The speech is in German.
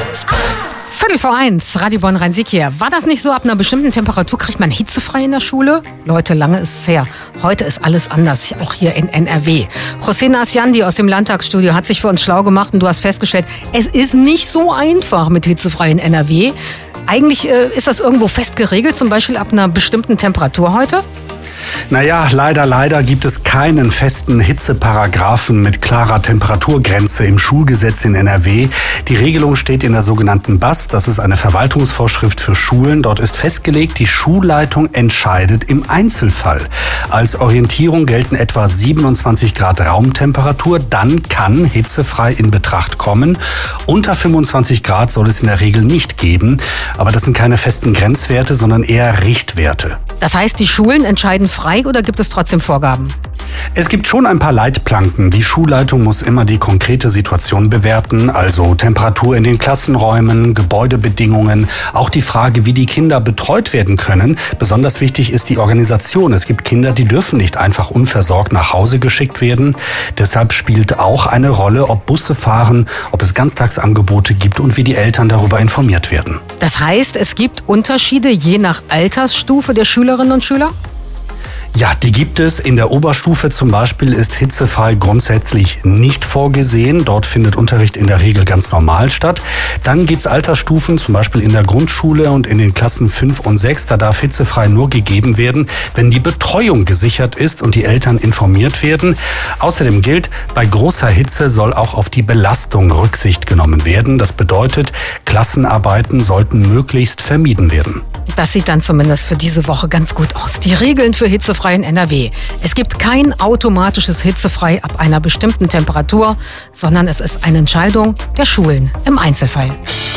1:15, Radio Bonn Rhein-Sieg hier. War das nicht so, ab einer bestimmten Temperatur kriegt man hitzefrei in der Schule? Leute, lange ist es her. Heute ist alles anders, auch hier in NRW. José Nasciandi aus dem Landtagsstudio hat sich für uns schlau gemacht und du hast festgestellt, es ist nicht so einfach mit hitzefrei in NRW. Eigentlich ist das irgendwo fest geregelt, zum Beispiel ab einer bestimmten Temperatur heute? Naja, leider gibt es keinen festen Hitzeparagraphen mit klarer Temperaturgrenze im Schulgesetz in NRW. Die Regelung steht in der sogenannten BAS, das ist eine Verwaltungsvorschrift für Schulen. Dort ist festgelegt, die Schulleitung entscheidet im Einzelfall. Als Orientierung gelten etwa 27 Grad Raumtemperatur, dann kann hitzefrei in Betracht kommen. Unter 25 Grad soll es in der Regel nicht geben, aber das sind keine festen Grenzwerte, sondern eher Richtwerte. Das heißt, die Schulen entscheiden frei oder gibt es trotzdem Vorgaben? Es gibt schon ein paar Leitplanken. Die Schulleitung muss immer die konkrete Situation bewerten, also Temperatur in den Klassenräumen, Gebäudebedingungen, auch die Frage, wie die Kinder betreut werden können. Besonders wichtig ist die Organisation. Es gibt Kinder, die dürfen nicht einfach unversorgt nach Hause geschickt werden. Deshalb spielt auch eine Rolle, ob Busse fahren, ob es Ganztagsangebote gibt und wie die Eltern darüber informiert werden. Das heißt, es gibt Unterschiede je nach Altersstufe der Schülerinnen und Schüler? Ja, die gibt es. In der Oberstufe zum Beispiel ist hitzefrei grundsätzlich nicht vorgesehen. Dort findet Unterricht in der Regel ganz normal statt. Dann gibt es Altersstufen, zum Beispiel in der Grundschule und in den Klassen 5 und 6. Da darf hitzefrei nur gegeben werden, wenn die Betreuung gesichert ist und die Eltern informiert werden. Außerdem gilt, bei großer Hitze soll auch auf die Belastung Rücksicht genommen werden. Das bedeutet, Klassenarbeiten sollten möglichst vermieden werden. Das sieht dann zumindest für diese Woche ganz gut aus. Die Regeln für hitzefrei in NRW. Es gibt kein automatisches Hitzefrei ab einer bestimmten Temperatur, sondern es ist eine Entscheidung der Schulen im Einzelfall.